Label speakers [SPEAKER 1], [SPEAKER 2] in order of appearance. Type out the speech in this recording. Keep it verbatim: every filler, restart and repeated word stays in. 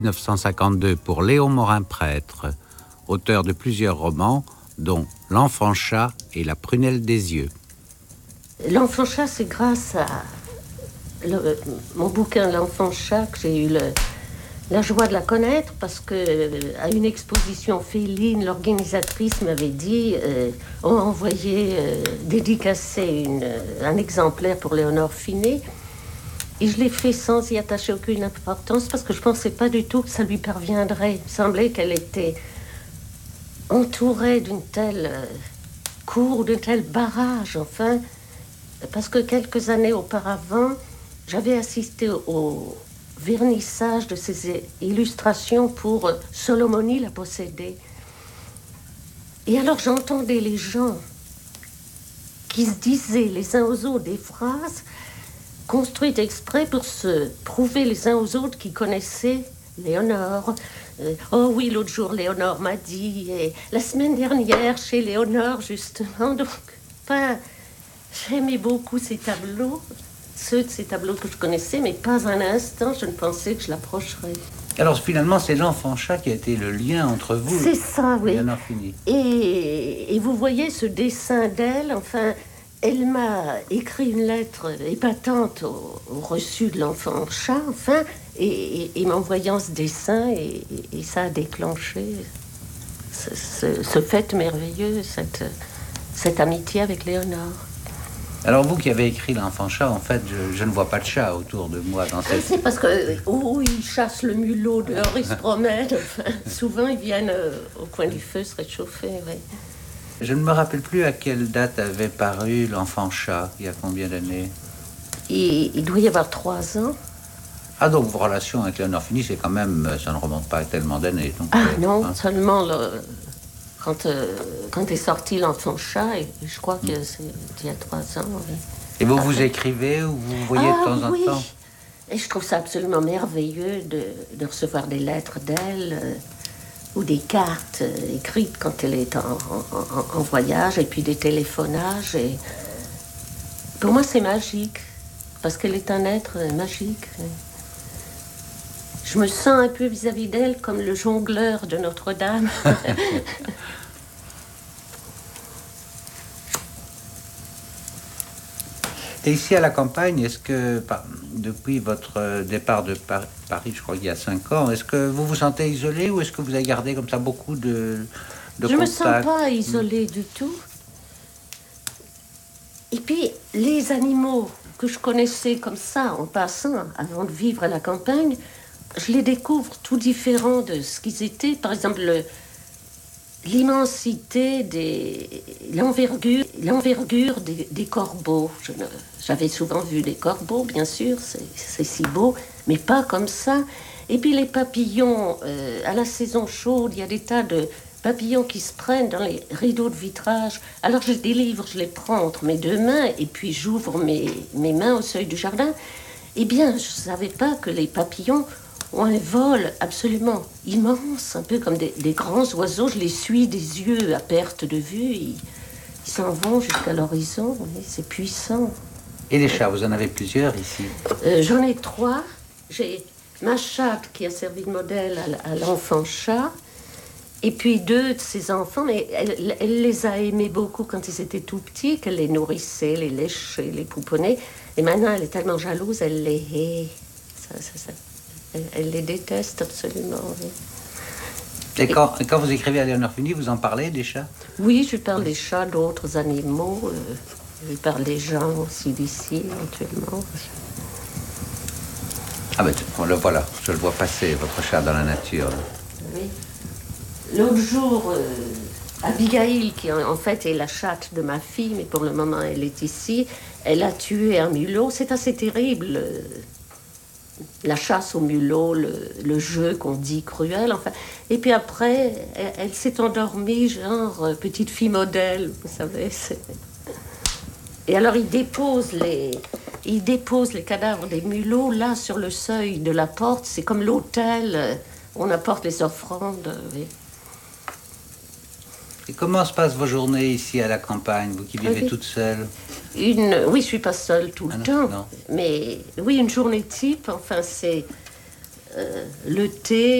[SPEAKER 1] mille neuf cent cinquante-deux pour Léon Morin-Prêtre, auteur de plusieurs romans, dont L'Enfant Chat et La Prunelle des Yeux.
[SPEAKER 2] L'Enfant Chat, c'est grâce à le, mon bouquin L'Enfant Chat que j'ai eu le, la joie de la connaître, parce qu'à une exposition féline, l'organisatrice m'avait dit euh, on a envoyé euh, dédicacer une, un exemplaire pour Léonore Finet. Et je l'ai fait sans y attacher aucune importance, parce que je ne pensais pas du tout que ça lui parviendrait. Il me semblait qu'elle était entourée d'une telle euh, cour, d'un tel barrage, enfin, parce que quelques années auparavant, j'avais assisté au, au vernissage de ces illustrations pour euh, Solomoni la possédée. Et alors j'entendais les gens qui se disaient les uns aux autres des phrases construite exprès pour se prouver les uns aux autres qui connaissaient Léonore. Euh, oh oui, l'autre jour, Léonore m'a dit, et la semaine dernière, chez Léonore, justement. Donc, enfin, j'aimais beaucoup ces tableaux, ceux de ces tableaux que je connaissais, mais pas un instant, je ne pensais que je l'approcherais.
[SPEAKER 1] Alors, finalement, c'est L'Enfant Chat qui a été le lien entre vous.
[SPEAKER 2] C'est ça, oui.
[SPEAKER 1] Léonore Finet.
[SPEAKER 2] Et, et vous voyez ce dessin d'elle, enfin... Elle m'a écrit une lettre épatante au, au reçu de l'Enfant Chat, enfin, et, et, et m'envoyant ce dessin, et, et, et ça a déclenché ce, ce, ce fait merveilleux, cette, cette amitié avec Léonore.
[SPEAKER 1] Alors vous qui avez écrit L'Enfant Chat, en fait, je, je ne vois pas de chat autour de moi dans cette...
[SPEAKER 2] C'est parce que, oh, ils chassent le mulot dehors, ils se promènent, enfin, souvent ils viennent euh, au coin du feu se réchauffer, oui.
[SPEAKER 1] Je ne me rappelle plus à quelle date avait paru L'Enfant Chat, il y a combien d'années?
[SPEAKER 2] il, il doit y avoir trois ans.
[SPEAKER 1] Ah, donc vos relations avec Léonore Finet, c'est quand même, ça ne remonte pas à tellement d'années. Donc,
[SPEAKER 2] ah
[SPEAKER 1] euh,
[SPEAKER 2] non,
[SPEAKER 1] hein.
[SPEAKER 2] Seulement là, quand, euh, quand est sorti L'Enfant Chat, et je crois que mm. c'est il y a trois ans. Oui.
[SPEAKER 1] Et vous vous écrivez ou vous voyez
[SPEAKER 2] ah,
[SPEAKER 1] de temps
[SPEAKER 2] oui.
[SPEAKER 1] en temps?
[SPEAKER 2] Et je trouve ça absolument merveilleux de, de recevoir des lettres d'elle, euh, ou des cartes euh, écrites quand elle est en, en, en voyage, et puis des téléphonages. Et pour moi, c'est magique, parce qu'elle est un être magique. Je me sens un peu vis-à-vis d'elle comme le jongleur de Notre-Dame.
[SPEAKER 1] Et ici à la campagne, est-ce que depuis votre départ de Paris, je crois qu'il y a cinq ans, est-ce que vous vous sentez isolé ou est-ce que vous avez gardé comme ça beaucoup de, de
[SPEAKER 2] Je
[SPEAKER 1] contacts?
[SPEAKER 2] ne me sens pas isolée mmh. du tout. Et puis, les animaux que je connaissais comme ça, en passant, avant de vivre à la campagne, je les découvre tout différents de ce qu'ils étaient. Par exemple, le, l'immensité, des, l'envergure, l'envergure des, des corbeaux. Je ne, j'avais souvent vu des corbeaux, bien sûr, c'est, c'est si beau, mais pas comme ça. Et puis les papillons, euh, à la saison chaude, il y a des tas de papillons qui se prennent dans les rideaux de vitrage. Alors je les livre, je les prends entre mes deux mains, et puis j'ouvre mes, mes mains au seuil du jardin. Eh bien, je ne savais pas que les papillons ont un vol absolument immense, un peu comme des, des grands oiseaux. Je les suis des yeux à perte de vue. Ils, ils s'en vont jusqu'à l'horizon. Oui, c'est puissant.
[SPEAKER 1] Et les chats, vous en avez plusieurs ici?
[SPEAKER 2] euh, J'en ai trois. J'ai ma chatte qui a servi de modèle à, à l'Enfant Chat. Et puis deux de ses enfants. Mais elle, elle les a aimés beaucoup quand ils étaient tout petits, qu'elle les nourrissait, les léchait, les pouponnait. Et maintenant, elle est tellement jalouse, elle les hait. Ça, ça, ça. Elle, elle les déteste absolument, oui.
[SPEAKER 1] Et quand, quand vous écrivez à Léonore Finet, vous en parlez des chats?
[SPEAKER 2] Oui, je parle des chats, d'autres animaux. Euh, je parle des gens aussi d'ici, éventuellement.
[SPEAKER 1] Ah ben, le voilà, je le vois passer, votre chat dans la nature.
[SPEAKER 2] Oui. L'autre jour, euh, Abigail, qui en fait est la chatte de ma fille, mais pour le moment elle est ici, elle a tué un mulot. C'est assez terrible. Euh, la chasse au mulot, le, le jeu qu'on dit cruel, enfin. Et puis après, elle, elle s'est endormie, genre euh, petite fille modèle, vous savez. C'est... Et alors il dépose les, il dépose les cadavres des mulots là sur le seuil de la porte. C'est comme l'hôtel, euh, on apporte les offrandes. Euh, oui.
[SPEAKER 1] Et comment se passent vos journées ici à la campagne, vous qui vivez
[SPEAKER 2] oui.
[SPEAKER 1] toute seule?
[SPEAKER 2] Une, oui, je suis pas seule tout le
[SPEAKER 1] ah non,
[SPEAKER 2] temps,
[SPEAKER 1] non.
[SPEAKER 2] mais oui, une journée type, enfin c'est euh, le thé.